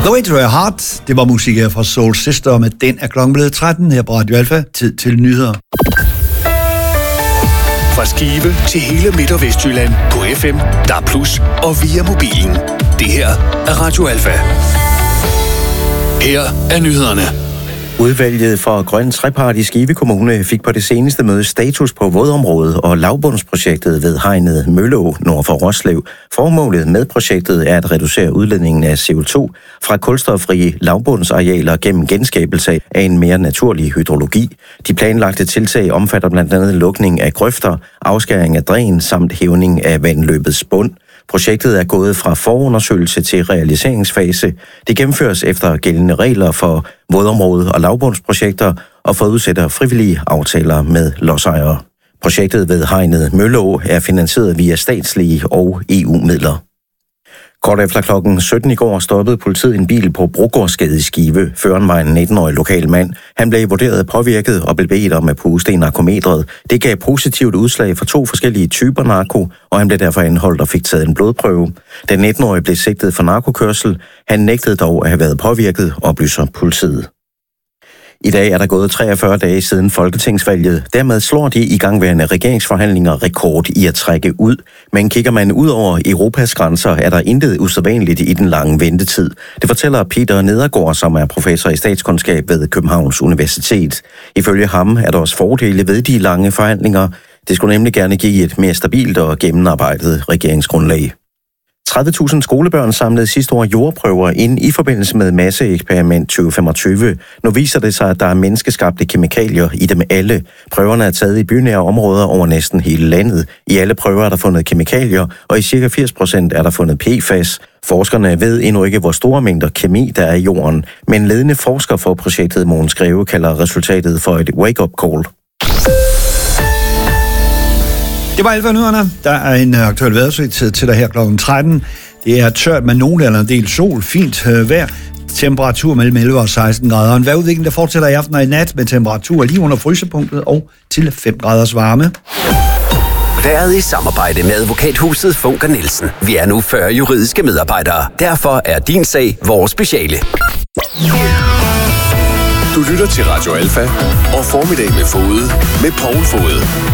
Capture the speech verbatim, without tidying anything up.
The Way to Your Heart, det var musik her fra Soul Sister, med den er klokken blevet tretten her på Radio Alfa. Tid til nyheder. Fra Skive til hele Midt- og Vestjylland på F M, D A B plus, og via mobilen. Det her er Radio Alfa. Her er nyhederne. Udvalget for Grøn Trepart i Skive Kommune fik på det seneste møde status på vådområdet og lavbundsprojektet ved hegnet Mølleå nord for Roslev. Formålet med projektet er at reducere udledningen af C O to fra kulstoffrie lavbundsarealer gennem genskabelse af en mere naturlig hydrologi. De planlagte tiltag omfatter blandt andet lukning af grøfter, afskæring af dræn samt hævning af vandløbets bund. Projektet er gået fra forundersøgelse til realiseringsfase. Det gennemføres efter gældende regler for vådområde- og lavbundsprojekter og forudsætter frivillige aftaler med lodsejere. Projektet ved hegnet Mølleå er finansieret via statslige og E U-midler. Kort efter klokken sytten i går stoppede politiet en bil på Brogårdsgade i Skive. Føreren var en nitten-årig lokal mand. Han blev vurderet påvirket og blev bedt om at puste i narkometret. Det gav positivt udslag for to forskellige typer narko, og han blev derfor anholdt og fik taget en blodprøve. Den nitten-årige blev sigtet for narkokørsel. Han nægtede dog at have været påvirket, oplyser politiet. I dag er der gået treogfyrre dage siden folketingsvalget. Dermed slår de igangværende regeringsforhandlinger rekord i at trække ud. Men kigger man ud over Europas grænser, er der intet usædvanligt i den lange ventetid. Det fortæller Peter Nedergaard, som er professor i statskundskab ved Københavns Universitet. Ifølge ham er der også fordele ved de lange forhandlinger. Det skulle nemlig gerne give et mere stabilt og gennemarbejdet regeringsgrundlag. tredive tusind skolebørn samlede sidste år jordprøver ind i forbindelse med masseeksperiment tyve femogtyve. Nu viser det sig, at der er menneskeskabte kemikalier i dem alle. Prøverne er taget i bynære områder over næsten hele landet. I alle prøver er der fundet kemikalier, og i cirka firs procent er der fundet P F A S. Forskerne ved endnu ikke, hvor store mængder kemi der er i jorden, men ledende forsker for projektet Mogens Greve kalder resultatet for et wake-up call. Det var Alfa Nyhederne. Der er en aktuel vejrudsigt til dig her klokken tretten. Det er tørt med nogen eller en del sol, fint øh, vejr, temperatur mellem elleve og seksten grader. En vejrudvikling, der fortsætter i aften og i nat med temperatur lige under frysepunktet og til fem graders varme. Været i samarbejde med advokathuset Funker Nielsen. Vi er nu fyrre juridiske medarbejdere. Derfor er din sag vores speciale. Du lytter til Radio Alfa og Formiddag med Fode med Poul Fode.